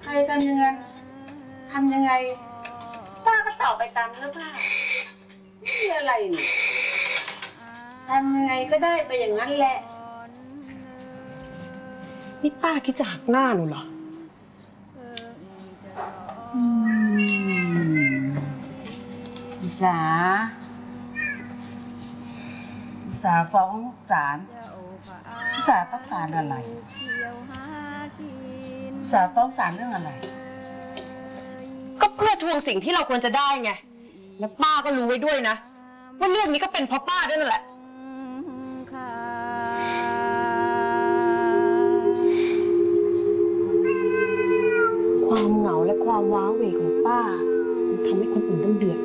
ใครทำยังไงป้าก็ตอบไปตามเนื้อผ้าไม่มีอะไรนี่ทำยังไงก็ได้ไปอย่างนั้นแหละนี่ป้าคิดจะหักหน้าหนูเหรออุตสาฟ้องศาลอุตสาต้องศาลอะไรอุตสาฟ้องศาลเรื่องอะไรก็เพื่อทวงสิ่งที่เราควรจะได้ไงแล้วป้าก็รู้ไว้ด้วยนะว่าเรื่องนี้ก็เป็นเพราะป้าด้วยนั่นแหละความเหงาและความว้าเหวของป้ามันทำให้คนอื่นต้องเดือด